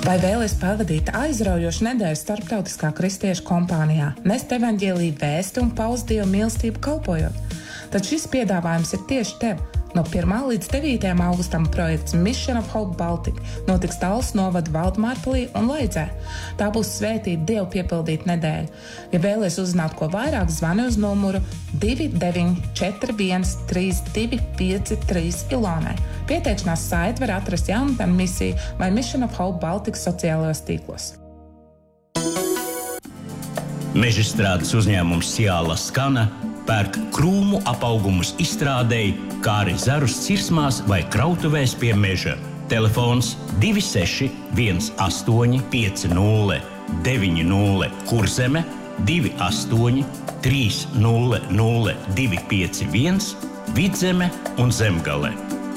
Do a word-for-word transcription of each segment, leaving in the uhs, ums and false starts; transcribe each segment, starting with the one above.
Vai vēlies pavadīt aizraujošu nedēļu starptautiskā kristiešu kompānijā, nest evaņģēliju vēsti un paust Dievu mīlestību kalpojot? Tad šis piedāvājums ir tieši tev. No pirmā līdz devītajam augustam projekts Mission of Hope Baltica notiks Talsu novada Valdmārpilī un Leidzē. Tā būs svētīta Dievu piepildīta nedēļa. Ja vēlies uzzināt ko vairāk, zvani uz numuru divi deviņi četri viens trīs divi pieci trīs Ilonai. Pieteikšanās saiti var atrast Jaunatnes misiju vai Mission of Hope Baltica sociālajos tīklos. Mežstrādes uzņēmums Ciāla Skana pērk krūmu apaugumus izstrādēji, kā arī zarus cirsmās vai krautuvēs pie meža. Telefons divi seši viens astoņi pieci nulle deviņi nulle Kurzeme, divi astoņi trīs nulle nulle divi pieci viens Vidzeme un Zemgale.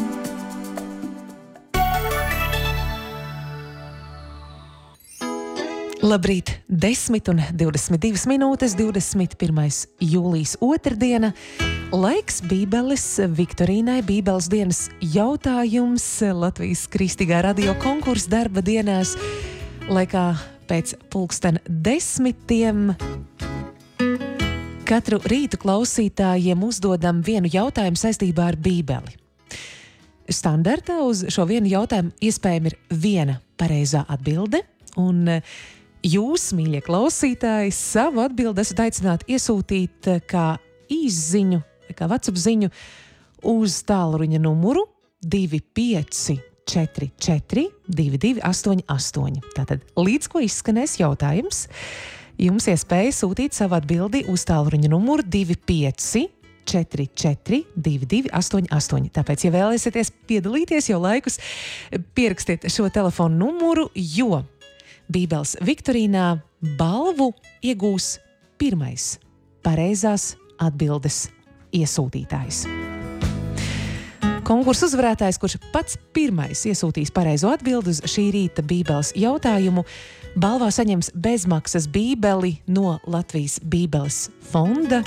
Labrīt, desmit un divdesmit divas minūtes, divdesmit pirmais jūlijas otrdiena. Laiks Bībeles Viktorīnai, Bībeles dienas jautājums Latvijas Kristīgā radio konkursa darba dienās. Laikā pēc pulksten desmitiem katru rītu klausītājiem uzdodam vienu jautājumu saistībā ar Bībeli. Standartā uz šo vienu jautājumu iespējami ir viena pareizā atbilde, un jūs, mīļie klausītāji, savu atbildi esat aicināti iesūtīt kā īsziņu, kā WhatsApp ziņu uz tālruņa numuru divi pieci četri četri divi divi astoņi astoņi. Tātad, līdz ko izskanēs jautājums, jums iespēja sūtīt savu atbildi uz tālruņa numuru divi pieci četri četri divi divi astoņi astoņi. Tāpēc, ja vēlēsieties piedalīties, jau laikus pierakstiet šo telefonu numuru, jo Bībeles Viktorīnā balvu iegūs pirmais pareizās atbildes iesūtītājs. Konkursa uzvarētājs, kurš pats pirmais iesūtīs pareizo atbildi uz šī rīta Bībeles jautājumu, balvā saņems bezmaksas Bībeli no Latvijas Bībeles fonda,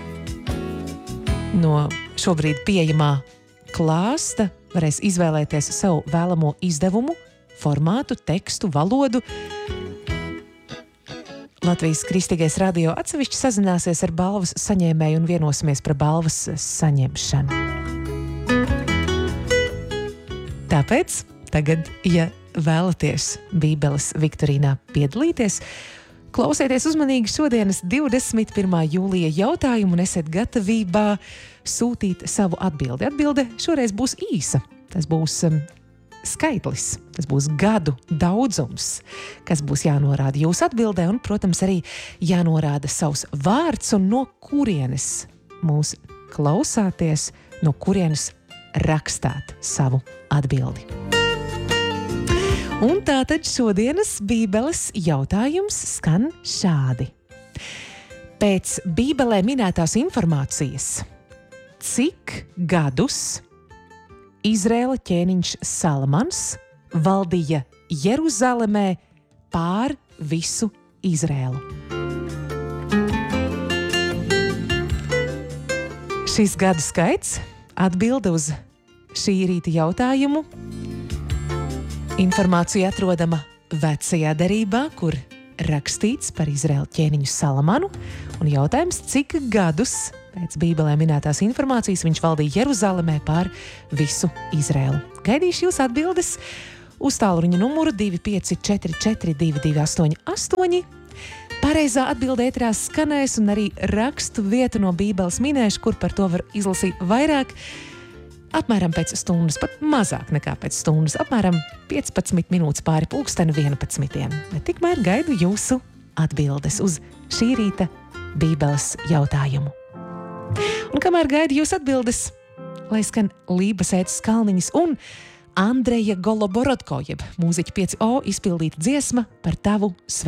no šobrīd pieejamā klāsta, varēs izvēlēties savu vēlamo izdevumu, formātu, tekstu, valodu. Latvijas Kristīgais radio atsevišķi sazināsies ar balvas saņēmēju un vienosimies par balvas saņemšanu. Tāpēc tagad, ja vēlaties Bībeles Viktorīnā piedalīties, klausieties uzmanīgi šodienas divdesmit pirmā jūlija jautājumu un esiet gatavībā sūtīt savu atbildi. Atbilde šoreiz būs īsa. Tas būs um, skaitlis, tas būs gadu daudzums, kas būs jānorāda jūsu atbildē un, protams, arī jānorāda savs vārds un no kurienes mūs klausāties, no kurienes rakstāt savu atbildi. Un tātad šodienas Bībeles jautājums skan šādi. Pēc Bībelē minētās informācijas, cik gadus Izraēla ķēniņš Salamans valdīja Jeruzalemē pār visu Izraēlu? Šis gadu skaits atbilde uz šī rīta jautājumu. Informācija atrodama Vecajā derībā, kur rakstīts par Izraēla ķēniņu Salamanu, un jautājums, cik gadus pēc Bībelē minētās informācijas viņš valdīja Jeruzalemē pār visu Izraēlu. Gaidīšu jūs atbildes uz tālruņa numuru divi pieci četri četri divi divi astoņi astoņi. Pareizā atbilde ēterā skanēs un arī rakstu vietu no Bībeles minēšu, kur par to var izlasīt vairāk. Apmēram pēc stundas, pat mazāk nekā pēc stundas, apmēram piecpadsmit minūtes pāri pulksteni vienpadsmitiem. Bet tikmēr gaidu jūsu atbildes uz šī rīta Bībeles jautājumu. Un kamēr gaidu jūs atbildes, lai skan Lības Ētas Kalniņas un Andreja Goloborodko, jeb mūziķa pieci O izpildīta dziesma par tavu sveitību.